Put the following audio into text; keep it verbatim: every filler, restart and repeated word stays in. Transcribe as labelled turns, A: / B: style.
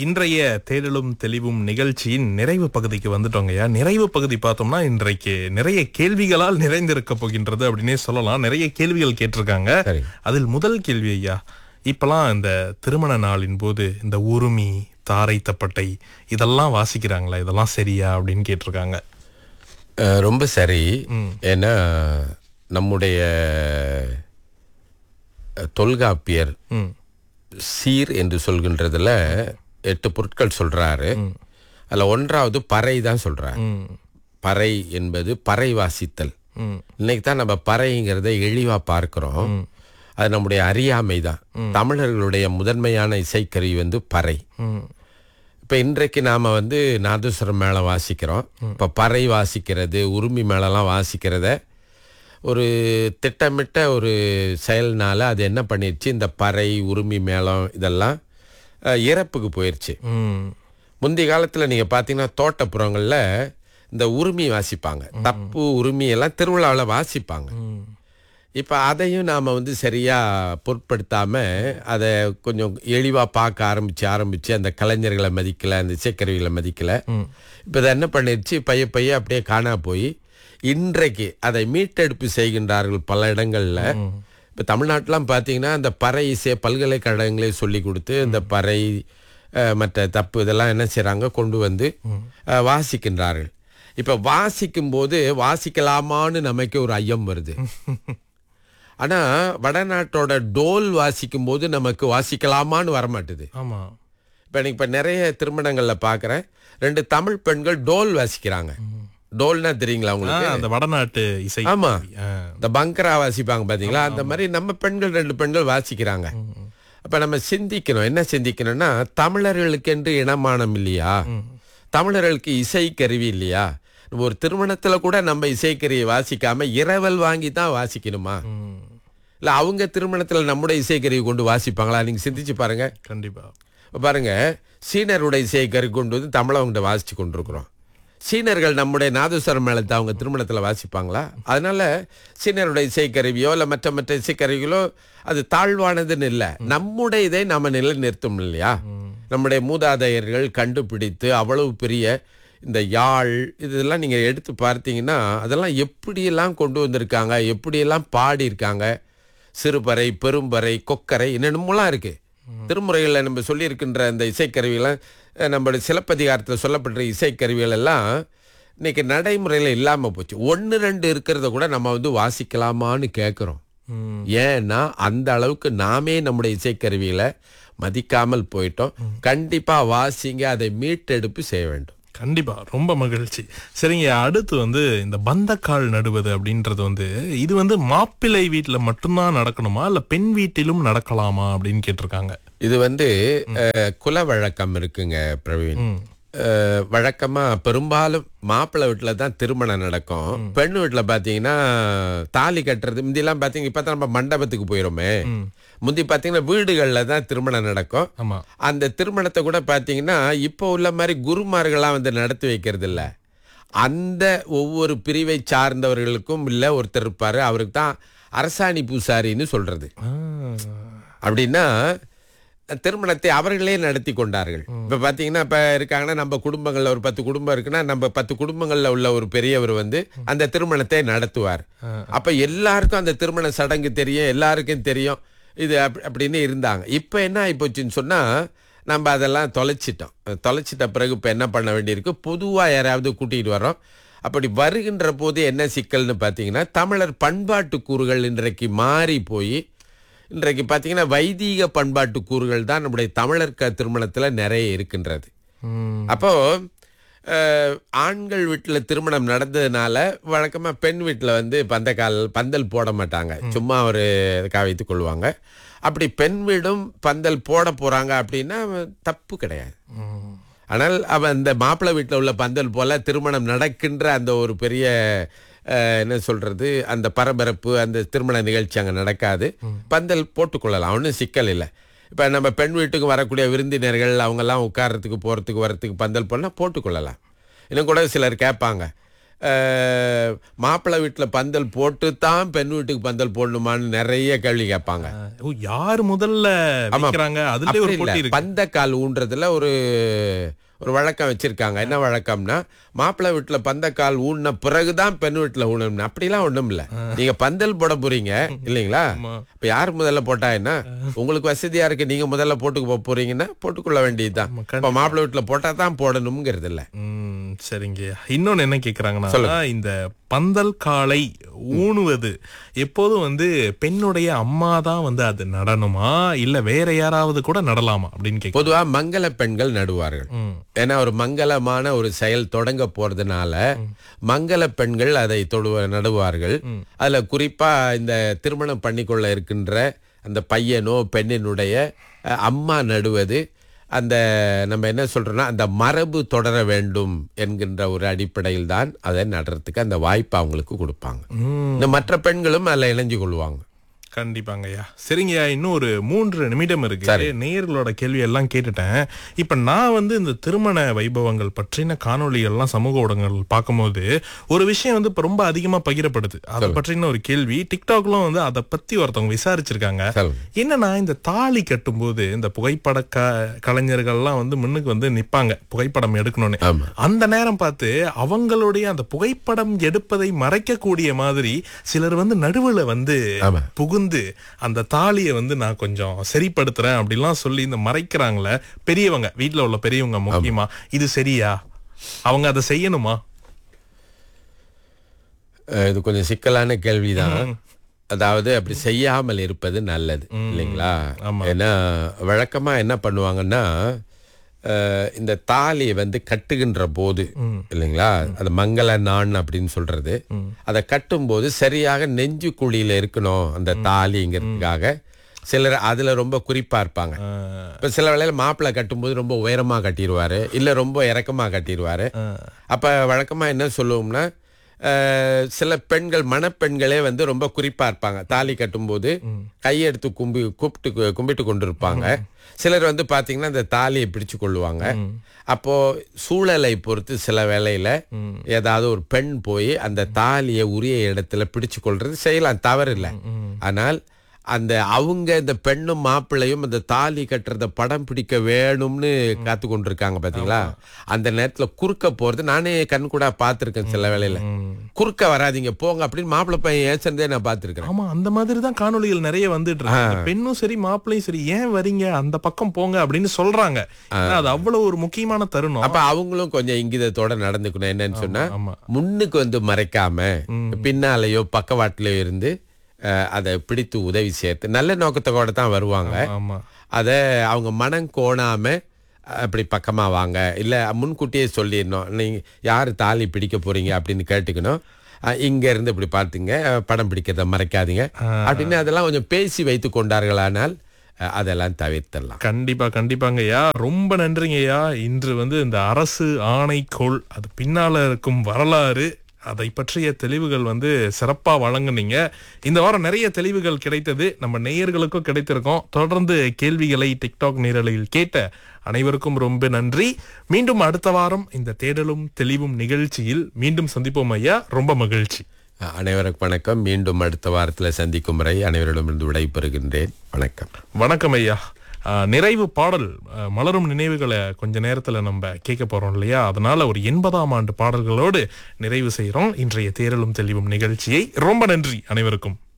A: இன்றைய தேடலும் தெளிவும் நிகழ்ச்சியின் நிறைவு பகுதிக்கு வந்துட்டோங்கய்யா. நிறைவு பகுதி பார்த்தோம்னா இன்றைக்கு நிறைய கேள்விகளால் நிறைந்திருக்க போகின்றது அப்படின்னே சொல்லலாம். நிறைய கேள்விகள் கேட்டிருக்காங்க.
B: சரி.
A: அதில் முதல் கேள்வி ஐயா, இப்பெல்லாம் இந்த திருமண நாளின் போது இந்த உருமி, தாரை தப்பட்டை இதெல்லாம் வாசிக்கிறாங்களா, இதெல்லாம் சரியா அப்படின்னு கேட்டிருக்காங்க.
B: அஹ், ரொம்ப சரி. ஏன்னா நம்முடைய அஹ், தொல்காப்பியர்
A: ம்
B: சீர் என்று சொல்கின்றதுல எட்டு பொருட்கள் சொல்றாரு. அதுல ஒன்றாவது பறை தான் சொல்றாரு.
A: ம்
B: பறை என்பது பறை வாசித்தல்.
A: ம்
B: இன்னைக்கு தான் நம்ம பறைங்கிறத இழிவா பார்க்கிறோம். அது நம்முடைய அறியாமை தான். தமிழர்களுடைய முதன்மையான இசைக்கருவி வந்து பறை.
A: ம்
B: இப்ப இன்றைக்கு நாம வந்து நாதஸ்வரம் மேளம் வாசிக்கிறோம். இப்ப பறை வாசிக்கிறது, உருமி மேளம்லாம் வாசிக்கிறத ஒரு திட்டமிட்ட ஒரு செயல்னால அது என்ன பண்ணிடுச்சு, இந்த பறை, உருமி மேளம் இதெல்லாம் அஹ், இறப்புக்கு போயிடுச்சு.
A: ம்
B: முந்தைய காலத்தில் நீங்கள் பார்த்தீங்கன்னா தோட்டப்புறங்களில் இந்த உருமி வாசிப்பாங்க. தப்பு உருமி எல்லாம் திருவிழாவில் வாசிப்பாங்க. இப்போ அதையும் நாம் வந்து சரியாக பொருட்படுத்தாமல் அதை கொஞ்சம் எளிவாக பார்க்க ஆரம்பித்து ஆரம்பித்து அந்த கலைஞர்களை மதிக்கலை, அந்த இசைக்கருவிகளை மதிக்கலை. இப்போ இதை என்ன பண்ணிடுச்சு, பைய பைய அப்படியே காணா போய் இன்றைக்கு அதை மீட்டெடுப்பு செய்கின்றார்கள் பல இடங்களில். இப்போ தமிழ்நாட்டிலாம் பார்த்தீங்கன்னா அந்த பறை இசை பல்கலைக்கழகங்களே சொல்லி கொடுத்து இந்த பறை அஹ், மற்ற தப்பு இதெல்லாம் என்ன செய்கிறாங்க, கொண்டு வந்து அஹ், வாசிக்கின்றார்கள். இப்போ வாசிக்கும் போது வாசிக்கலாமான்னு நமக்கு ஒரு ஐயம் வருது. ஆனால் வடநாட்டோட டோல் வாசிக்கும் போது நமக்கு வாசிக்கலாமான்னு வரமாட்டுது.
A: ஆமா.
B: இப்போ எனக்கு இப்போ நிறைய திருமணங்களில் பார்க்குறேன், ரெண்டு தமிழ் பெண்கள் டோல் வாசிக்கிறாங்க. டோல்னா தெரியுங்களா உங்களுக்கு?
A: அந்த வடநாட்டு இசை.
B: ஆமா,
A: ஆ.
B: இந்த பங்கரா வாசிப்பாங்க பாத்தீங்களா, அந்த மாதிரி நம்ம பெண்கள் ரெண்டு பெண்கள் வாசிக்கிறாங்க. அப்ப நம்ம சிந்திக்கணும், என்ன சிந்திக்கணும்னா, தமிழர்களுக்கென்று இனமானம் இல்லையா, தமிழர்களுக்கு இசை கருவி இல்லையா? நம்ம ஒரு திருமணத்துல கூட நம்ம இசைக்கருவியை வாசிக்காம இரவல் வாங்கி தான் வாசிக்கணுமா? இல்ல அவங்க திருமணத்துல நம்முடைய இசைக்கருவி கொண்டு வாசிப்பாங்களா? நீங்க சிந்திச்சு பாருங்க.
A: கண்டிப்பா.
B: பாருங்க, சீனருடைய இசைக்கருவி கொண்டு வந்து தமிழவங்கிட்ட வாசிச்சு கொண்டிருக்கிறோம். சீனர்கள் நம்முடைய நாதஸ்வரம் மேளத்தை அவங்க திருமணத்தில் வாசிப்பாங்களா? அதனால சீனருடைய இசைக்கருவியோ இல்லை மற்ற மற்ற இசைக்கருவிகளோ அது தாழ்வானதுன்னு இல்லை, நம்முடைய இதை நம்ம நிலை நிறுத்தும் இல்லையா? நம்முடைய மூதாதையர்கள் கண்டுபிடித்து அவ்வளவு பெரிய இந்த யாழ் இதெல்லாம் நீங்கள் எடுத்து பார்த்தீங்கன்னா அதெல்லாம் எப்படியெல்லாம் கொண்டு வந்திருக்காங்க, எப்படியெல்லாம் பாடியிருக்காங்க. சிறுபறை, பெரும்பறை, கொக்கரை என்னென்னமோலாம் இருக்குது. திருமுறைகளில் நம்ம சொல்லியிருக்கின்ற இந்த இசைக்கருவிகள்லாம், நம்மளுடைய சிலப்பதிகாரத்தில் சொல்லப்படுற இசைக்கருவிகள் எல்லாம் இன்னைக்கு நடைமுறையில் இல்லாமல் போச்சு. ஒன்று ரெண்டு இருக்கிறத கூட நம்ம வந்து வாசிக்கலாமான்னு கேட்குறோம். ஏன்னா அந்த அளவுக்கு நாமே நம்முடைய இசைக்கருவிகளை மதிக்காமல் போயிட்டோம். கண்டிப்பாக வாசிங்க, அதை மீட்டெடுப்பு செய்ய வேண்டும்.
A: கண்டிப்பா, ரொம்ப மகிழ்ச்சி. சரிங்க, அடுத்து வந்து இந்த பந்தக்கால் நடுவது அப்படின்றது வந்து இது வந்து மாப்பிள்ளை வீட்டுல மட்டும்தான் நடக்கணுமா இல்ல பெண் வீட்டிலும் நடக்கலாமா அப்படின்னு கேட்டிருக்காங்க.
B: இது வந்து அஹ், குல வழக்கம் இருக்குங்க பிரவீன். அஹ், வழக்கமா பெரும்பாலும் மாப்பிள்ளை வீட்டில் தான் திருமணம் நடக்கும். பெண் வீட்டில் பார்த்தீங்கன்னா தாலி கட்டுறது முந்தியெல்லாம் பார்த்தீங்க, இப்போ தான் நம்ம மண்டபத்துக்கு போயிடுமே, முந்தி பார்த்தீங்கன்னா வீடுகளில் தான் திருமணம் நடக்கும்.
A: ஆமா.
B: அந்த திருமணத்தை கூட பார்த்தீங்கன்னா இப்போ உள்ள மாதிரி குருமார்களாம் வந்து நடத்தி வைக்கிறது இல்லை. அந்த ஒவ்வொரு பிரிவை சார்ந்தவர்களுக்கும் இல்லை ஒருத்தர் இருப்பாரு, அவருக்கு தான் அரசாணி பூசாரின்னு சொல்றது. அப்படின்னா திருமணத்தை அவர்களே நடத்தி கொண்டார்கள். இப்ப பாத்தீங்கன்னா இப்ப இருக்காங்கன்னா நம்ம குடும்பங்கள்ல ஒரு பத்து குடும்பம் இருக்குன்னா நம்ம பத்து குடும்பங்கள்ல உள்ள ஒரு பெரியவர் வந்து அந்த திருமணத்தை நடத்துவார். அப்ப எல்லாருக்கும் அந்த திருமண சடங்கு தெரியும், எல்லாருக்கும் தெரியும் இது அப்படின்னு இருந்தாங்க. இப்ப என்ன ஆயிப்போச்சுன்னு சொன்னா நம்ம அதெல்லாம் தொலைச்சிட்டோம். தொலைச்சிட்ட பிறகு இப்ப என்ன பண்ண வேண்டியிருக்கு, பொதுவா யாராவது கூட்டிட்டு வரோம். அப்படி வருகின்ற போது என்ன சிக்கல்னு பாத்தீங்கன்னா, தமிழர் பண்பாட்டு கூறுகள் இன்றைக்கு மாறி போய் இன்றைக்கு பார்த்தீங்கன்னா வைதீக பண்பாட்டு கூறுகள் தான் நம்முடைய தமிழர் க திருமணத்தில் நிறைய இருக்கின்றது. அப்போ ஆண்கள் வீட்டில் திருமணம் நடந்ததுனால வழக்கமாக பெண் வீட்டில் வந்து பந்தக்கால் பந்தல் போட மாட்டாங்க, சும்மா ஒரு இதுக்காக வைத்துக் கொள்வாங்க. அப்படி பெண் வீடும் பந்தல் போட போறாங்க அப்படின்னா தப்பு கிடையாது. ஆனால் அவன் அந்த மாப்பிள்ளை வீட்டில் உள்ள பந்தல் போல திருமணம் நடக்கின்ற அந்த ஒரு பெரிய என்ன சொல்றது அந்த பரபரப்பு அந்த திருமண நிகழ்ச்சி அங்கே நடக்காது. பந்தல் போட்டுக்கொள்ளலாம், ஒன்றும் சிக்கல் இல்லை. இப்போ நம்ம பெண் வீட்டுக்கு வரக்கூடிய விருந்தினர்கள் அவங்கெல்லாம் உட்கார்றதுக்கு போகிறதுக்கு வரத்துக்கு பந்தல் போடலாம், போட்டுக்கொள்ளலாம். இன்னும் கூட சிலர் கேட்பாங்க, மாப்பிள்ளை வீட்டுல பந்தல் போட்டு தான் பெண் வீட்டுக்கு பந்தல் போடணுமான்னு நிறைய கேள்வி கேட்பாங்க.
A: ஓ, யார் முதல்ல வைக்கிறாங்க அதுல ஒரு போட்டி இருக்கு.
B: பந்தக்கால் ஊன்றதுல ஒரு ஒரு வழக்கம் வச்சிருக்காங்க. என்ன வழக்கம்னா, மாப்பிள்ளை வீட்டுல பந்தக்கால் ஊன பிறகுதான் பெண் வீட்டுல ஊனணும். அப்படிலாம் ஒண்ணும் இல்ல. நீங்க பந்தல் போட போறீங்க இல்லைங்களா? இப்ப யாரு முதல்ல போட்டா என்ன? உங்களுக்கு வசதியா இருக்கு, நீங்க முதல்ல போட்டுக்கு போறீங்கன்னா போட்டுக்கொள்ள வேண்டியதுதான். இப்ப மாப்பிள்ளை வீட்டுல போட்டா தான் போடணும்ங்கிறது இல்ல.
A: சரிங்க. இன்னொன்னு என்ன கேக்குறாங்கன்னா, இந்த பந்தல் காலை ஊனுவது எப்போதும் வந்து பெண்ணுடைய அம்மா தான் வந்து அது நடணுமா இல்ல வேற யாராவது கூட நடலாமா அப்படின்னு கேட்க.
B: பொதுவா மங்கள பெண்கள் நடுவார்கள். ஏன்னா ஒரு மங்களமான ஒரு செயல் தொடங்க போறதுனால மங்கள பெண்கள் அதை தொடு நடுவார்கள். அதுல குறிப்பா இந்த திருமணம் பண்ணிக்கொள்ள இருக்கின்ற அந்த பையனோ பெண்ணினுடைய அம்மா நடுவது, அந்த நம்ம என்ன சொல்றோம்னா அந்த மரபு தொடர வேண்டும் என்கின்ற ஒரு அடிப்படையில் தான் அதை நடுறதுக்கு அந்த வாய்ப்பை அவங்களுக்கு கொடுப்பாங்க. இந்த மற்ற பெண்களும் அதில் இணைஞ்சு கொள்வாங்க.
A: கண்டிப்பாங்கய்யா. சரிங்கய்யா, இன்னும் ஒரு மூன்று நிமிடம் இருக்கு. நேயர்களோட கேள்வி எல்லாம் கேட்டுட்டேன். இப்ப நான் வந்து இந்த திருமண வைபவங்கள் பற்றின காணொலிகள் எல்லாம் சமூக ஊடகங்கள் பார்க்கும்போது ஒரு விஷயம் வந்து இப்ப ரொம்ப அதிகமா பகிரப்படுது. அதை பற்றின ஒரு கேள்வி டிக்டாக்லாம் வந்து அதை பத்தி ஒருத்தவங்க விசாரிச்சிருக்காங்க. என்னன்னா, இந்த தாலி கட்டும் போது இந்த புகைப்பட கலைஞர்கள்லாம் வந்து முன்னுக்கு வந்து நிப்பாங்க புகைப்படம் எடுக்கணும்னு. அந்த நேரம் பார்த்து அவங்களுடைய அந்த புகைப்படம் எடுப்பதை மறைக்கக்கூடிய மாதிரி சிலர் வந்து நடுவுல வந்து புகு அந்த தாலியை வந்து நான் கொஞ்சம் சரிப்படுத்துறேன் அப்படிலாம் சொல்லி இந்த மறைக்கிறாங்களே பெரியவங்க, வீட்டுல உள்ள பெரியவங்க முக்கியமா, இது சரியா? அவங்க அதை செய்யணுமா?
B: இது கொஞ்சம் சிக்கலான கேள்விதான். அதாவது அப்படி செய்யாமல் இருப்பது நல்லது இல்லைங்களா? ஏன்னா வழக்கமா என்ன பண்ணுவாங்கன்னா, இந்த தாலியை வந்து கட்டுகின்ற போது இல்லைங்களா, அது மங்கள நான் அப்படின்னு சொல்றது, அதை கட்டும் போது சரியாக நெஞ்சு குழியில இருக்கணும் அந்த தாலிங்கிறதுக்காக சிலர் அதுல ரொம்ப குறிப்பா இருப்பாங்க. இப்ப சில வேளையில மாப்பிள்ளை கட்டும்போது ரொம்ப உயரமா கட்டிடுவாரு, இல்ல ரொம்ப இறக்கமா கட்டிடுவாரு. அப்ப வழக்கமா என்ன சொல்லுவோம்னா, சில பெண்கள் மணப்பெண்களே வந்து ரொம்ப குறிப்பா இருப்பாங்க. தாலி கட்டும்போது கையெடுத்து கும்பி கூப்பிட்டு கும்பிட்டு கொண்டு இருப்பாங்க. சிலர் வந்து பாத்தீங்கன்னா இந்த தாலியை பிடிச்சு கொள்ளுவாங்க. அப்போ சூழலை பொறுத்து சில வேளையில ஏதாவது ஒரு பெண் போய் அந்த தாலியை உரிய இடத்துல பிடிச்சு கொள்றது செய்யலாம், தவறு இல்லை. ஆனால் அந்த அவங்க இந்த பெண்ணும் மாப்பிள்ளையும் அந்த தாலி கட்டுறத படம் பிடிக்க வேணும்னு காத்து கொண்டிருக்காங்க பாத்தீங்களா? அந்த நேரத்துல குறுக்க போறது நானே கண் கூட பாத்திருக்கேன். சில வேளையில குறுக்க வராதீங்க போங்க அப்படின்னு மாப்பிள்ளை பையன் ஏசந்தே நான் பாத்திருக்கேன்.
A: ஆமா, அந்த மாதிரிதான் காணொலிகள் நிறைய வந்துட்டு இருக்கு. பெண்ணும் சரி மாப்பிள்ளையும் சரி, ஏன் வரீங்க அந்த பக்கம் போங்க அப்படின்னு சொல்றாங்க. அது அவ்வளவு ஒரு முக்கியமான தருணம்.
B: அப்ப அவங்களும் கொஞ்சம் இங்கிதத்தோட நடந்துக்கணும். என்னன்னு சொன்னா, முன்னுக்கு வந்து மறைக்காம பின்னாலேயோ பக்கவாட்டிலயோ இருந்து அதை பிடித்து உதவி சேர்த்து நல்ல நோக்கத்தோட தான் வருவாங்க. அதை அவங்க மனம் கோணாம அப்படி பக்கமா வாங்க, இல்ல முன்கூட்டியே சொல்லிடணும், நீங்க யாரு தாலி பிடிக்க போறீங்க அப்படின்னு கேட்டுக்கணும். இங்க இருந்து இப்படி பார்த்துங்க, படம் பிடிக்கிறத மறைக்காதீங்க அப்படின்னு அதெல்லாம் கொஞ்சம் பேசி வைத்து கொண்டார்களானால் அதெல்லாம் தவிர்த்தலாம்.
A: கண்டிப்பா கண்டிப்பாங்கய்யா, ரொம்ப நன்றிங்கய்யா. இன்று வந்து இந்த அரசு ஆணைக்கோள் அது பின்னால இருக்கும் வரலாறு அதை பற்றிய தெளிவுகள் வந்து சிறப்பா வழங்குனீங்க. இந்த வாரம் நிறைய தெளிவுகள் கிடைத்தது, நம்ம நேயர்களுக்கும் கிடைத்திருக்கோம். தொடர்ந்து கேள்விகளை டிக்டாக் நேரலையில் கேட்ட அனைவருக்கும் ரொம்ப நன்றி. மீண்டும் அடுத்த வாரம் இந்த தேடலும் தெளிவும் நிகழ்ச்சியில் மீண்டும் சந்திப்போம் ஐயா. ரொம்ப மகிழ்ச்சி.
B: அனைவருக்கும் வணக்கம். மீண்டும் அடுத்த வாரத்தில் சந்திக்கும் வரை அனைவரிடமிருந்து விடைபெறுகின்றேன். வணக்கம்.
A: வணக்கம் ஐயா. நிறைவு பாடல் மலரும் நினைவுகளை கொஞ்ச நேரத்துல நம்ம கேட்க போறோம் இல்லையா? அதனால ஒரு எண்பதாம் ஆண்டு பாடல்களோடு நிறைவு செய்யறோம் இன்றைய தேரலும் தெளிவும் நிகழ்ச்சியை. ரொம்ப நன்றி அனைவருக்கும்.